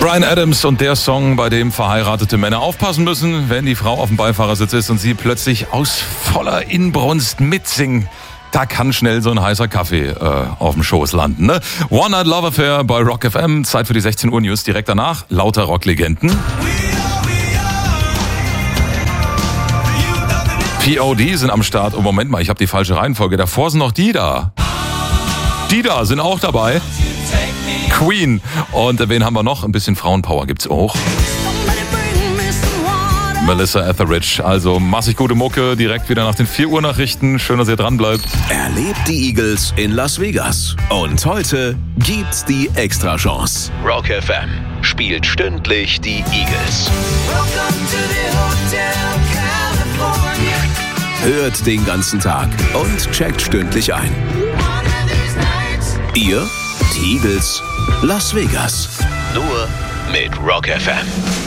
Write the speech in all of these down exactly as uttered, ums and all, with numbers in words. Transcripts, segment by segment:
Bryan Adams und der Song, bei dem verheiratete Männer aufpassen müssen, wenn die Frau auf dem Beifahrersitz ist und sie plötzlich aus voller Inbrunst mitsingen. Da kann schnell so ein heißer Kaffee äh, auf dem Schoß landen. Ne? One Night Love Affair bei Rock F M. Zeit für die sechzehn Uhr News. Direkt danach lauter Rocklegenden. P O D sind am Start. Oh, Moment mal, ich habe die falsche Reihenfolge. Davor sind noch die da. Die da sind auch dabei. Queen. Und wen haben wir noch? Ein bisschen Frauenpower gibt's auch. Melissa Etheridge. Also massig gute Mucke, direkt wieder nach den vier Uhr Nachrichten. Schön, dass ihr dran bleibt. Erlebt die Eagles in Las Vegas. Und heute gibt's die Extrachance. Rock F M spielt stündlich die Eagles. Hört den ganzen Tag und checkt stündlich ein. Ihr, die Eagles, Las Vegas. Nur mit Rock F M.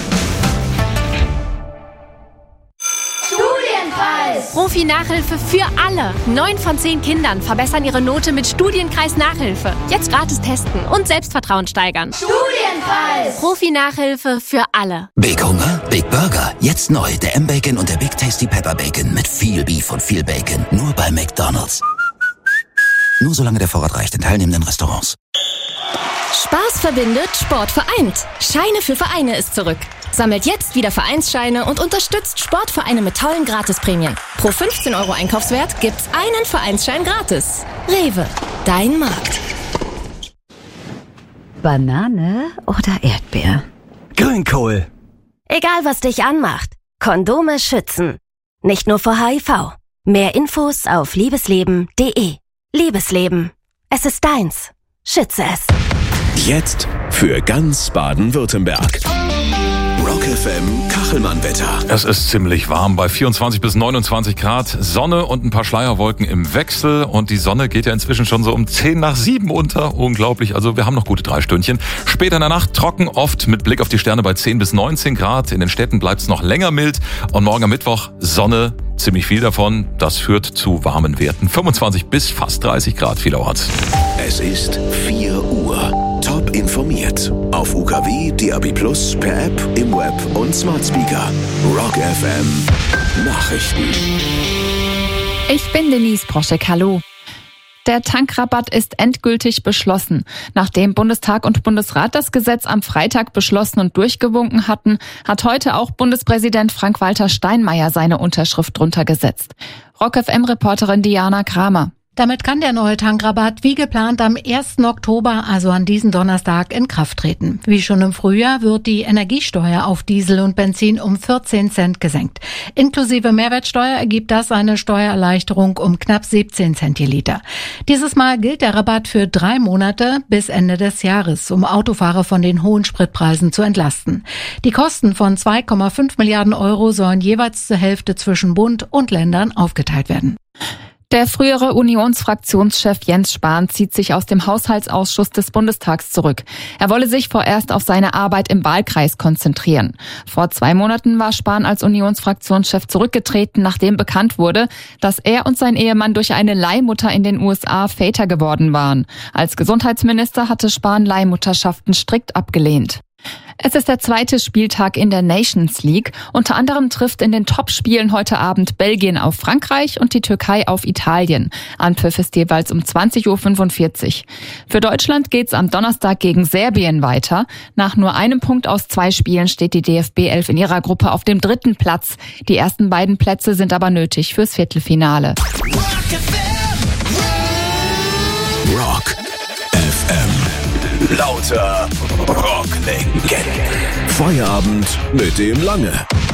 Profi-Nachhilfe für alle. Neun von zehn Kindern verbessern ihre Note mit Studienkreis Nachhilfe. Jetzt gratis testen und Selbstvertrauen steigern. Studienkreis! Profi-Nachhilfe für alle. Big Hunger, Big Burger. Jetzt neu der M-Bacon und der Big Tasty Pepper Bacon mit viel Beef und viel Bacon. Nur bei McDonald's. Nur solange der Vorrat reicht in teilnehmenden Restaurants. Spaß verbindet, Sport vereint. Scheine für Vereine ist zurück. Sammelt jetzt wieder Vereinsscheine und unterstützt Sportvereine mit tollen Gratisprämien. Pro fünfzehn Euro Einkaufswert gibt's einen Vereinsschein gratis. Rewe, dein Markt. Banane oder Erdbeer? Grünkohl. Egal, was dich anmacht. Kondome schützen. Nicht nur vor H I V. Mehr Infos auf liebesleben punkt de. Liebesleben. Es ist deins. Schütze es. Jetzt für ganz Baden-Württemberg. Rock F M Kachelmann-Wetter. Es ist ziemlich warm bei vierundzwanzig bis neunundzwanzig Grad. Sonne und ein paar Schleierwolken im Wechsel. Und die Sonne geht ja inzwischen schon so um zehn nach sieben unter. Unglaublich. Also wir haben noch gute drei Stündchen. Später in der Nacht trocken, oft mit Blick auf die Sterne bei zehn bis neunzehn Grad. In den Städten bleibt es noch länger mild. Und morgen am Mittwoch Sonne. Ziemlich viel davon. Das führt zu warmen Werten. fünfundzwanzig bis fast dreißig Grad vielerorts. Es ist vier Uhr. Top informiert. Auf U K W, D A B plus, per App, im Web und Smart Speaker. Rock F M Nachrichten. Ich bin Denise Broschek, hallo. Der Tankrabatt ist endgültig beschlossen. Nachdem Bundestag und Bundesrat das Gesetz am Freitag beschlossen und durchgewunken hatten, hat heute auch Bundespräsident Frank-Walter Steinmeier seine Unterschrift drunter gesetzt. Rock F M-Reporterin Diana Kramer. Damit kann der neue Tankrabatt wie geplant am ersten Oktober, also an diesem Donnerstag, in Kraft treten. Wie schon im Frühjahr wird die Energiesteuer auf Diesel und Benzin um vierzehn Cent gesenkt. Inklusive Mehrwertsteuer ergibt das eine Steuererleichterung um knapp siebzehn Cent je Liter. Dieses Mal gilt der Rabatt für drei Monate bis Ende des Jahres, um Autofahrer von den hohen Spritpreisen zu entlasten. Die Kosten von zwei Komma fünf Milliarden Euro sollen jeweils zur Hälfte zwischen Bund und Ländern aufgeteilt werden. Der frühere Unionsfraktionschef Jens Spahn zieht sich aus dem Haushaltsausschuss des Bundestags zurück. Er wolle sich vorerst auf seine Arbeit im Wahlkreis konzentrieren. Vor zwei Monaten war Spahn als Unionsfraktionschef zurückgetreten, nachdem bekannt wurde, dass er und sein Ehemann durch eine Leihmutter in den U S A Väter geworden waren. Als Gesundheitsminister hatte Spahn Leihmutterschaften strikt abgelehnt. Es ist der zweite Spieltag in der Nations League. Unter anderem trifft in den Topspielen heute Abend Belgien auf Frankreich und die Türkei auf Italien. Anpfiff ist jeweils um zwanzig Uhr fünfundvierzig. Für Deutschland geht's am Donnerstag gegen Serbien weiter. Nach nur einem Punkt aus zwei Spielen steht die D F B elf in ihrer Gruppe auf dem dritten Platz. Die ersten beiden Plätze sind aber nötig fürs Viertelfinale. Rock F M. Lauter Rocklegenden. Feierabend mit dem Lange.